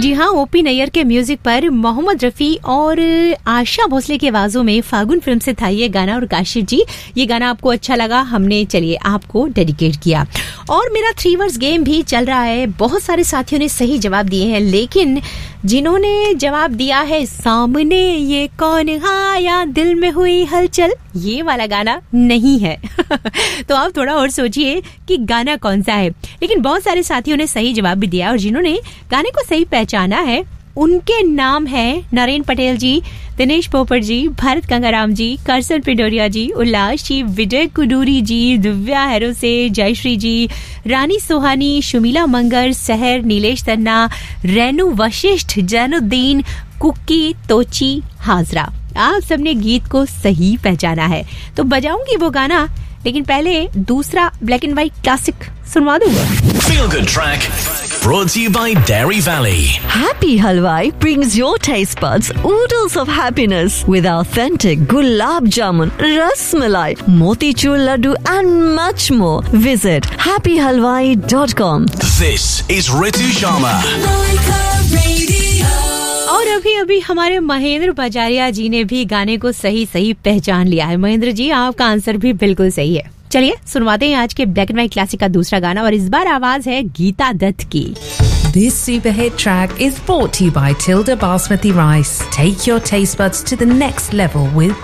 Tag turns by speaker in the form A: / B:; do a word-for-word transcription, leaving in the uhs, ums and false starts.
A: जी हाँ, ओपी नैयर के म्यूजिक पर मोहम्मद रफी और आशा भोसले की आवाजों में फागुन फिल्म से था ये गाना। और काशिफ जी, ये गाना आपको अच्छा लगा, हमने चलिए आपको डेडिकेट किया। और मेरा थ्री वर्ड्स गेम भी चल रहा है। बहुत सारे साथियों ने सही जवाब दिए हैं, लेकिन जिन्होंने जवाब दिया है सामने ये कौन आया दिल में हुई हलचल, ये वाला गाना नहीं है। तो आप थोड़ा और सोचिए कि गाना कौन सा है। लेकिन बहुत सारे साथियों ने सही जवाब भी दिया और जिन्होंने गाने को सही पहचाना है उनके नाम है नरेन पटेल जी, दिनेश पोपट जी, भारत गंगाराम जी, करसन पिंडोरिया जी, उल्लास जी, विजय कुडूरी जी, दिव्या हैरो से, जयश्री जी, रानी सुहानी, शुमिला मंगर, सहर, नीलेश तन्ना, रेनू वशिष्ठ, जैनुद्दीन, कुक्की, तोची, हाजरा। आप सबने गीत को सही पहचाना है। तो बजाऊंगी वो गाना, लेकिन पहले दूसरा ब्लैक एंड व्हाइट क्लासिक सुनवा दूंगा।
B: Feel Good Track brought to you by Dairy Valley.
C: Happy Halwai brings your taste buds oodles of happiness with authentic gulab jamun, ras malai, motichur laddu and much more. Visit happy halwai dot com.
B: This is Ritu Sharma.
A: और अभी अभी हमारे महेंद्र बजारिया जी ने भी गाने को सही सही पहचान लिया है। महेंद्र जी, आपका आंसर भी बिल्कुल सही है। चलिए सुनवाते हैं आज के ब्लैक एंड व्हाइट क्लासिक का दूसरा गाना, और इस बार आवाज है गीता दत्त की।
D: This super hit track is brought to you by Tilda Basmati Rice. Take your taste buds to the next level with